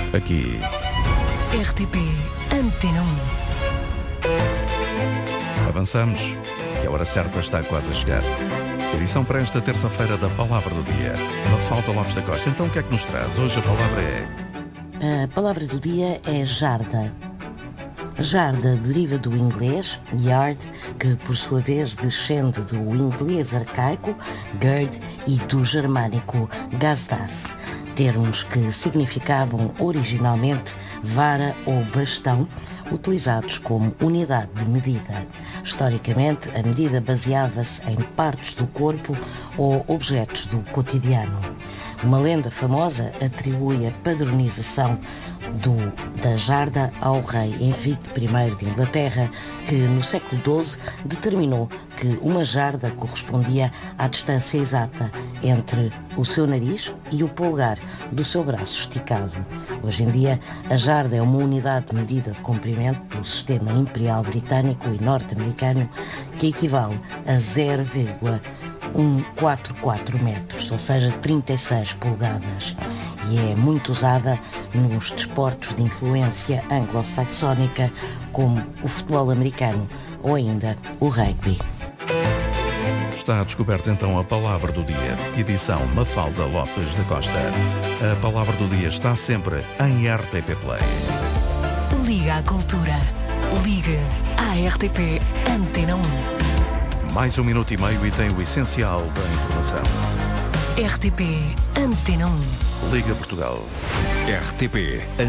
aqui. RTP Antena 1. Avançamos e a hora certa está quase a chegar. Edição para esta terça-feira da Palavra do Dia. Mafalda Lopes da Costa. Então o que é que nos traz? Hoje a palavra é... A palavra do dia é jarda. Jarda deriva do inglês yard, que por sua vez descende do inglês arcaico gird e do germânico gazdas, termos que significavam originalmente vara ou bastão, utilizados como unidade de medida. Historicamente, a medida baseava-se em partes do corpo ou objetos do cotidiano. Uma lenda famosa atribui a padronização da jarda ao rei Henrique I de Inglaterra, que no século XII determinou que uma jarda correspondia à distância exata entre o seu nariz e o polegar do seu braço esticado. Hoje em dia, a jarda é uma unidade de medida de comprimento do sistema imperial britânico e norte-americano que equivale a 0,144 metros, ou seja, 36 polegadas, e é muito usada nos desportos de influência anglo-saxónica, como o futebol americano ou ainda o rugby. Está descoberta então a Palavra do Dia, edição Mafalda Lopes da Costa. A Palavra do Dia está sempre em RTP Play. Liga à cultura. Liga à RTP Antena 1. Mais 1 minuto e meio e tem o essencial da informação. RTP Antena 1. Liga Portugal. RTP